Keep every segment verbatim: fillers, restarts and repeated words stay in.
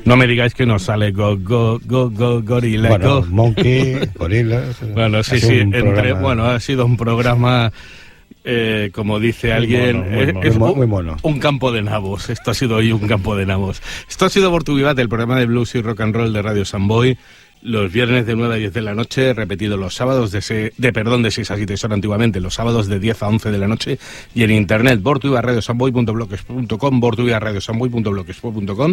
No me digáis que nos sale go, go, go, go, gorila, bueno, go. Monkey, gorilas... Bueno, sí, sí, entre, programa... bueno, ha sido un programa... Eh, como dice alguien, muy mono, muy es, mono, es muy un, mono. un campo de nabos. Esto ha sido hoy un campo de nabos. Esto ha sido Bortugibate, el programa de blues y rock and roll de Radio Samboy. Los viernes de nueve a diez de la noche, repetido los sábados de, se, de perdón, de seis a siete son antiguamente, los sábados de diez a once de la noche, y en internet, bortuibarradiosamboy punto blogspot punto com, bortuibarradiosamboy punto blogspot punto com.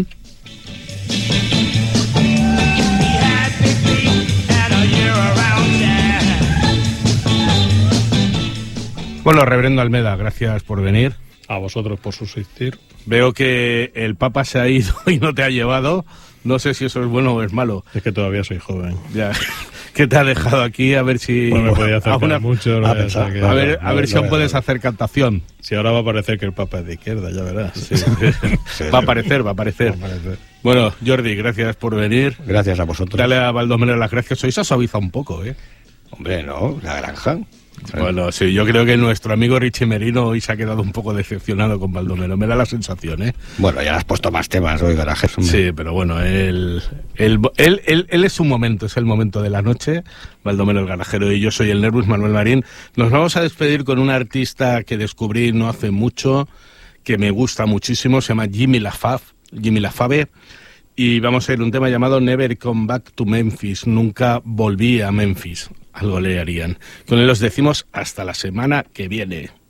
Bueno, reverendo Almeda, gracias por venir. A vosotros por subsistir. Veo que el Papa se ha ido y no te ha llevado. No sé si eso es bueno o es malo. Es que todavía soy joven. Ya. ¿Qué te ha dejado aquí? A ver si... Bueno, me podía acercar una... mucho. No a, pensar, que... a ver, a ver no, si no, aún no, puedes no. hacer cantación. Si ahora va a parecer que el Papa es de izquierda, ya verás. Sí. Va a aparecer, va a aparecer. Va a aparecer. Bueno, Jordi, gracias por venir. Gracias a vosotros. Dale a Baldomero las gracias. Hoy se ha suavizado un poco, ¿eh? Hombre, no, la granja. Bueno, sí, yo creo que nuestro amigo Richie Merino hoy se ha quedado un poco decepcionado con Baldomero, me da la sensación, ¿eh? Bueno, ya le has puesto más temas hoy, garajes. Sí, pero bueno, él, él, él, él, él es su momento, es el momento de la noche, Baldomero el garajero, y yo soy el Nervus Manuel Marín. Nos vamos a despedir con un artista que descubrí no hace mucho, que me gusta muchísimo, se llama Jimmy LaFave, Jimmy LaFave, y vamos a ir un tema llamado Never Come Back to Memphis, nunca volví a Memphis. Algo le harían. Con él os decimos hasta la semana que viene.